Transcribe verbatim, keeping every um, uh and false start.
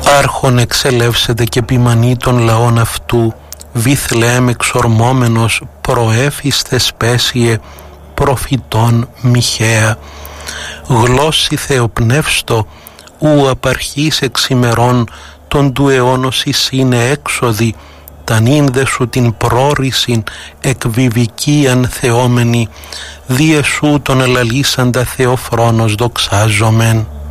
Άρχον εξελεύσεται και ποιμανεί των λαών αυτού, Βήθλεεμ εξορμόμενος προέφιστε σπέσιε, προφητών Μιχαία. Γλώσσι θεοπνεύστο, ου απαρχής εξημερών, τον του αιώνος εις είναι έξοδη, ταν ίνδε σου την πρόρησιν εκβιβικίαν θεόμενη, δίε σου τον ελαλήσαντα Θεοφρόνος δοξάζομεν.